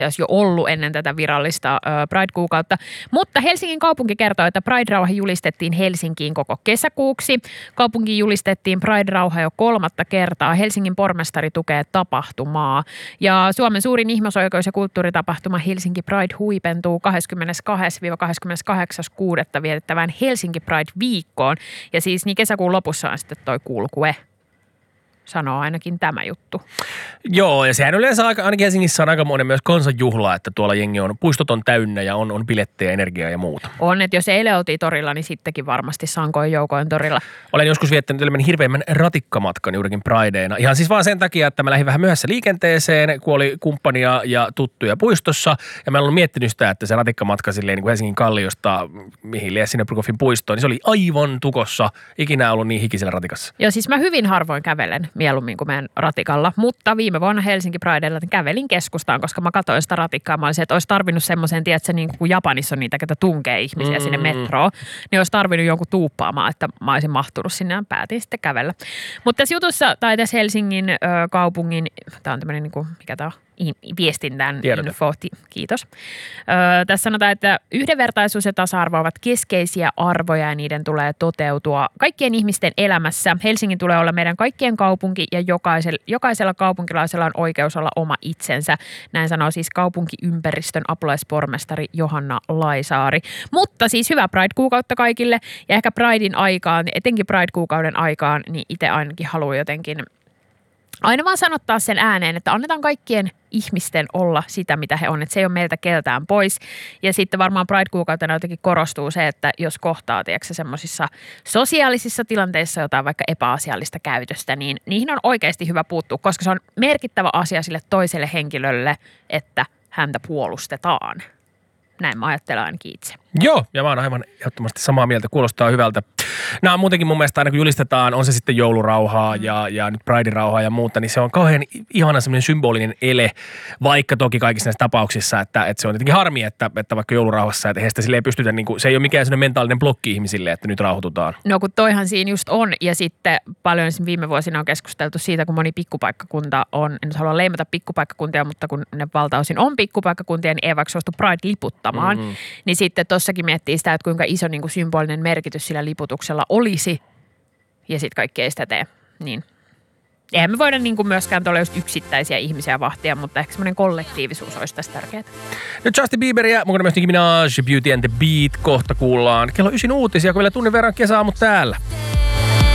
olisi jo ollut ennen tätä virallista Pride-kuukautta. Mutta Helsingin kaupunki kertoo, että Pride-rauha julistettiin Helsinkiin koko kesäkuuksi. Kaupunkiin julistettiin Pride-rauha jo 3. kertaa. Helsingin pormestari tukee tapahtumaa. Ja Suomen suurin ihmisoikeus- ja kulttuuritapahtuma Helsinki Pride huipentuu 22.–28.6. vietettävään Helsinki Pride-viikkoon. Ja siis niin kesäkuun lopussa on sitten toi kulkue. Sanoo ainakin tämä juttu. Joo, ja sehän yleensä ainakin Helsingissä on aikamoinen myös kansanjuhla, että tuolla jengi on, puistot on täynnä ja on bilettejä, energiaa ja muuta. On, että jos eilen oltiin torilla, niin sittenkin varmasti sankoin joukoin torilla. Olen joskus viettänyt elämäni hirveimmän ratikkamatkan juurikin Prideena. Ihan siis vaan sen takia, että mä lähdin vähän myöhässä liikenteeseen, kun oli kumppania ja tuttuja puistossa. Ja mä olen miettinyt sitä, että se ratikkamatka silleen niin kuin Helsingin Kalliosta, mihin liian sinne Prokofin puistoon, niin se oli aivan tukossa. Ikinä ollut niin hikisellä ratikassa. Joo, siis mä hyvin harvoin kävelen mieluummin kuin meidän ratikalla, mutta viime vuonna Helsinki Pridella kävelin keskustaan, koska mä katsoin sitä ratikkaa. Mä olisin, että olisi tarvinnut semmoisen, tiedätkö, niin kuin Japanissa on niitä, ketä tunkee ihmisiä sinne metroon, niin olisi tarvinnut jonkun tuuppaamaan, että mä olisin mahtunut sinne ja päätin sitten kävellä. Mutta tässä jutussa, tai tässä Helsingin kaupungin, tämä on tämmöinen, niin kuin, mikä tämä on? Viestintään info. Kiitos. Tässä sanotaan, että yhdenvertaisuus ja tasa-arvo ovat keskeisiä arvoja ja niiden tulee toteutua kaikkien ihmisten elämässä. Helsingin tulee olla meidän kaikkien kaupunki ja jokaisella kaupunkilaisella on oikeus olla oma itsensä. Näin sanoo siis kaupunkiympäristön apulaispormestari Johanna Laisaari. Mutta siis hyvää Pride-kuukautta kaikille ja ehkä Pridein aikaan, etenkin Pride-kuukauden aikaan, niin itse ainakin haluan jotenkin aina vaan sanottaa sen ääneen, että annetaan kaikkien ihmisten olla sitä, mitä he on. Että se ei ole meiltä keltään pois. Ja sitten varmaan Pride-kuukautena jotenkin korostuu se, että jos kohtaa, tiedätkö, semmoisissa sosiaalisissa tilanteissa jotain vaikka epäasiallista käytöstä, niin niihin on oikeasti hyvä puuttua, koska se on merkittävä asia sille toiselle henkilölle, että häntä puolustetaan. Näin mä ajattelen ainakin itse. Joo, ja mä oon aivan ehdottomasti samaa mieltä. Kuulostaa hyvältä. Nämä on muutenkin mun mielestä aina kun julistetaan, on se sitten joulurauhaa ja nyt Pride-rauhaa ja muuta, niin se on kauhean ihana semmoinen symbolinen ele, vaikka toki kaikissa näissä tapauksissa, että se on jotenkin harmi, että vaikka joulurauhassa, että heistä sille ei pystytä, niin kuin, se ei ole mikään semmoinen mentaalinen blokki ihmisille, että nyt rauhoitutaan. No kun toihan siinä just on, ja sitten paljon viime vuosina on keskusteltu siitä, kun moni pikkupaikkakunta on, en nyt halua leimata pikkupaikkakuntia, mutta kun ne valtaosin on pikkupaikkakuntia, niin ei vaikka suostu Pride-liputtamaan, niin sitten tossakin miettii sitä, että kuinka iso niin kuin symbolinen merkitys sillä liputuksella olisi, ja sitten kaikki ei sitä tee. Niin. Eihän me voida niin kuin myöskään tuolla just yksittäisiä ihmisiä vahtia, mutta ehkä semmoinen kollektiivisuus olisi tässä tärkeää. Nyt Justin Bieberia, mukana myös Nicki Minaj, Beauty and the Beat, kohta kuullaan. Kello 9 uutisia, kun vielä tunnin verran kesäaamut täällä.